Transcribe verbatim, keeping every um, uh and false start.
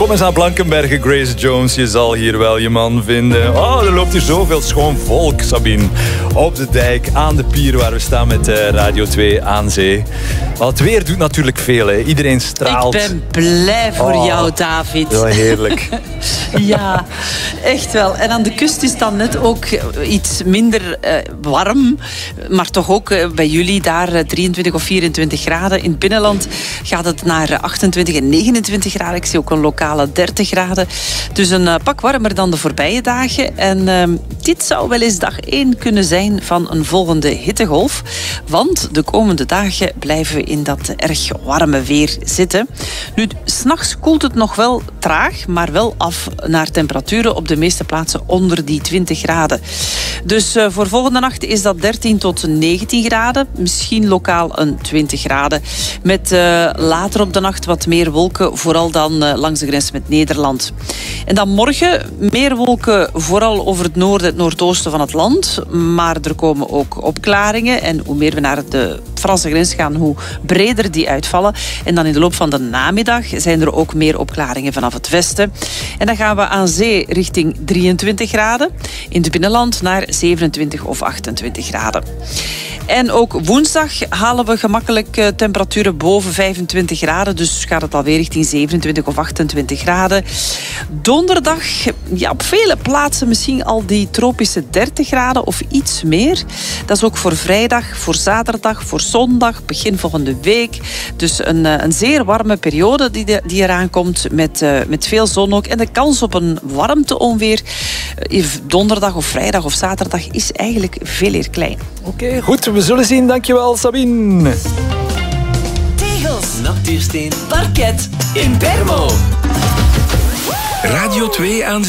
Kom eens naar Blankenberge, Grace Jones. Je zal hier wel je man vinden. Oh, er loopt hier zoveel schoon volk, Sabine. Op de dijk, aan de pier waar we staan met uh, Radio twee aan zee. Wel, het weer doet natuurlijk veel, hè. Iedereen straalt. Ik ben blij voor oh, jou, David. Wel heerlijk. Ja, echt wel. En aan de kust is dan net ook iets minder uh, warm. Maar toch ook uh, bij jullie daar uh, drieëntwintig of vierentwintig graden. In het binnenland gaat het naar achtentwintig en negenentwintig graden. Ik zie ook een lokale dertig graden. Dus een uh, pak warmer dan de voorbije dagen. En uh, dit zou wel eens dag één kunnen zijn van een volgende hittegolf. Want de komende dagen blijven we in dat erg warme weer zitten. Nu, 's nachts koelt het nog wel traag, maar wel af naar temperaturen op de meeste plaatsen onder die twintig graden. Dus uh, voor volgende nacht is dat dertien tot negentien graden. Misschien lokaal een twintig graden. Met uh, later op de nacht wat meer wolken, vooral dan uh, langs de grens met Nederland. En dan morgen meer wolken, vooral over het noorden en het noordoosten van het land. Maar er komen ook opklaringen. En hoe meer we naar de Franse grens gaan, hoe breder die uitvallen. En dan in de loop van de namiddag zijn er ook meer opklaringen vanaf het westen. En dan gaan we aan zee richting drieëntwintig graden. In het binnenland naar zevenentwintig of achtentwintig graden. En ook woensdag halen we gemakkelijk uh, temperaturen boven vijfentwintig graden. Dus gaat het alweer richting zevenentwintig of achtentwintig graden. Donderdag, ja, op vele plaatsen misschien al die tropische dertig graden of iets meer. Dat is ook voor vrijdag, voor zaterdag, voor zondag, begin volgende week. Dus een, uh, een zeer warme periode die, de, die eraan komt met, uh, met veel zon ook. En de kans op een warmteonweer uh, donderdag of vrijdag of zaterdag is eigenlijk veel eer klein. Oké, okay, goed. We zullen zien. Dankjewel, Sabine. Tegels, natuursteen, parket, Impermo. Radio twee aan